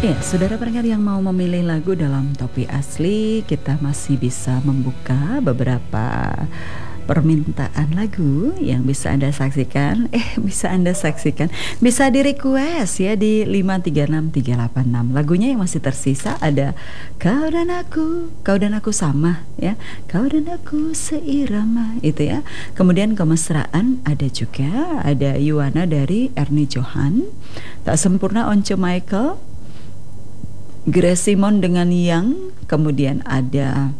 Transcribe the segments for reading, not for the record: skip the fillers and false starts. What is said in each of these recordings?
Ya, saudara pendengar yang mau memilih lagu dalam Topi Asli, kita masih bisa membuka beberapa permintaan lagu yang bisa Anda saksikan. Bisa di-request ya di 536-386. Lagunya yang masih tersisa ada Kau dan Aku Sama ya. Kau dan Aku Seirama itu ya. Kemudian Kemesraan ada Yuwana dari Ernie Johan, Tak Sempurna Once Michael, Grace Simon dengan Yang, kemudian ada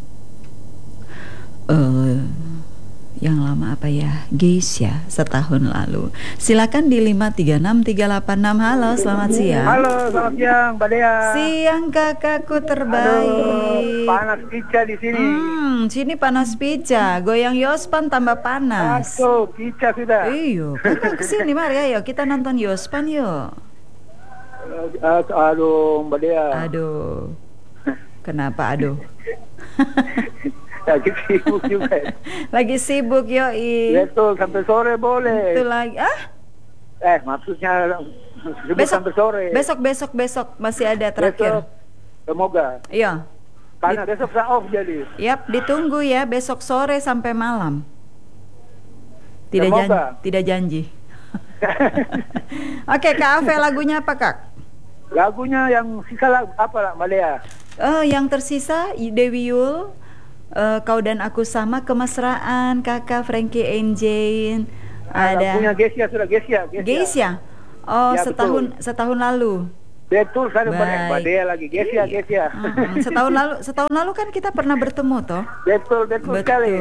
yang lama apa ya, Geisha Setahun Lalu. Silakan di 536-386. Halo, selamat siang. Halo, selamat siang, Mbak Dea. Siang kakakku terbaik. Aduh, panas pica di sini. Sini panas pica. Goyang Yospan tambah panas. Masuk, pica sudah. Iyo, kakak kesini mari ayo kita nonton Yospan yuk. Aduh, Mbak Dea. Aduh. Kenapa aduh? Lagi sibuk juga. Lagi sibuk yoi. Betul, sampai sore boleh. Itu lagi Maksudnya sibuk sampai sore. Besok masih ada terakhir. Besok, semoga. Iya. Karena besok saya off jadi. Yap, ditunggu ya besok sore sampai malam. Tidak janji. Oke, Kak Ave, lagunya apa, Kak? Lagunya yang sisa apa lah, Mbak Dea? Yang tersisa Dewi Yul, Kau dan Aku Sama, Kemesraan, Kakak Frankie and Jane. Ada lagunya Geisha. Oh, ya, setahun lalu. Betul, saya Mbak Dea lagi. Geisha. Setahun lalu kan kita pernah bertemu toh? Betul sekali.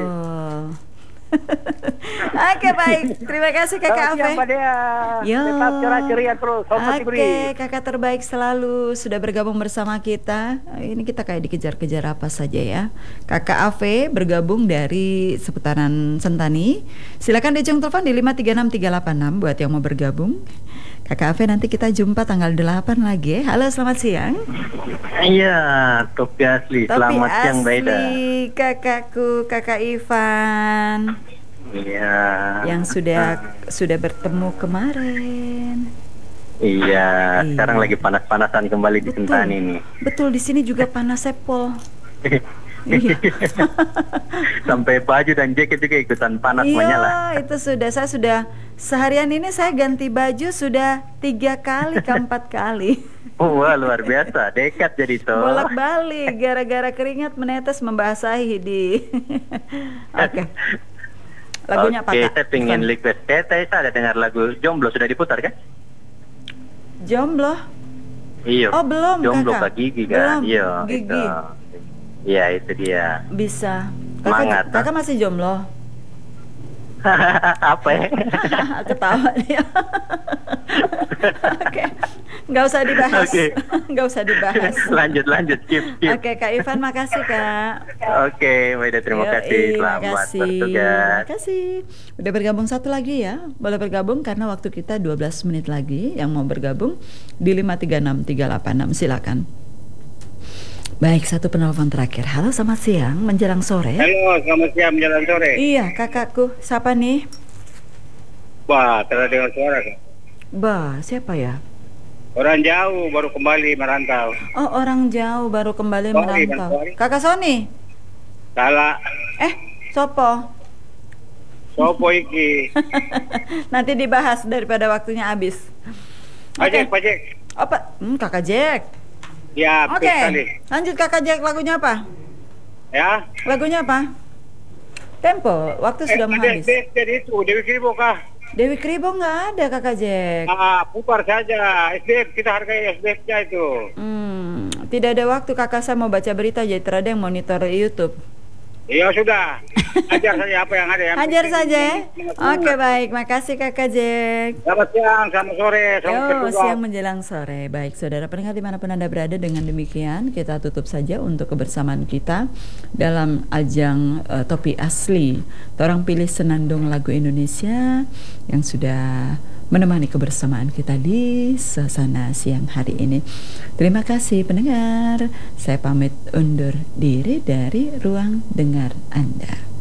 Oke, baik. Terima kasih Kakak Ave. Tetap ceria terus. Oke, Kakak terbaik selalu sudah bergabung bersama kita. Ini kita kayak dikejar-kejar apa saja ya. Kakak Ave bergabung dari seputaran Sentani. Silakan di ujung telepon di 536-386 buat yang mau bergabung. Kakak Ave, nanti kita jumpa tanggal 8 lagi ya. Halo, selamat siang. Iya, Topi Asli. Selamat siang, Baida. Kakakku, Kakak Ivan. Iya. Yang sudah bertemu kemarin. Iya, sekarang lagi panas-panasan kembali di Sentani ini. Betul, di sini juga panas Sepol. Iya. Sampai baju dan jaket juga ikutan panas menyala. Iya, itu saya sudah seharian ini saya ganti baju sudah 3 kali ke 4 kali. Wah, luar biasa, dekat jadi toh. Bolak-balik gara-gara keringat menetes membasahi di. Oke. Lagunya apa, Kak? Saya pengen request. Saya ada dengar lagu Jomblo, sudah diputar kan? Jomblo? Iya. Oh, belum, Jomblo Kakak. Kak Gigi kan? Belum, Iya, Gigi. Iya, itu dia. Bisa. Kakak masih jomblo? Apa ya? Ketawa dia. Oke, nggak usah dibahas. Nggak usah dibahas. Lanjut, skip. Oke, Kak Ivan, makasih Kak. Oke, Maida, terima kasih. Selamat bertugas. Terima kasih. Udah bergabung satu lagi ya. Boleh bergabung karena waktu kita 12 menit lagi. Yang mau bergabung di 536-386 silakan. Baik, satu penelpon terakhir. Halo, selamat siang menjelang sore. Halo, selamat siang menjelang sore. Iya, kakakku. Siapa nih? Wah, terdengar suara kan? Siapa ya? Orang jauh baru kembali merantau. Oh, orang jauh baru kembali merantau. Kakak Sony? Salah. Sopo iki. Nanti dibahas daripada waktunya habis. Pajek. Apa? Kakak Jack. Ya, Oke. Lanjut Kakak Jack, lagunya apa? Ya. Lagunya apa? Tempo, waktu sudah mau habis. Jadi itu Dewi Kribo kah? Dewi Kribo nggak ada Kakak Jack. Putar saja. SDF, kita hargai SDF-nya itu. Tidak ada waktu, kakak saya mau baca berita jadi terada yang monitor YouTube. Ya sudah. Ajar saja apa yang ada. Ajar saja ya. Oke, baik, makasih Kakak Jack. Selamat siang, selamat sore. Siang menjelang sore. Baik, saudara pendengar dimanapun Anda berada, dengan demikian kita tutup saja untuk kebersamaan kita dalam ajang Topi Asli. Torang pilih senandung lagu Indonesia yang sudah menemani kebersamaan kita di suasana siang hari ini. Terima kasih pendengar. Saya pamit undur diri dari ruang dengar Anda.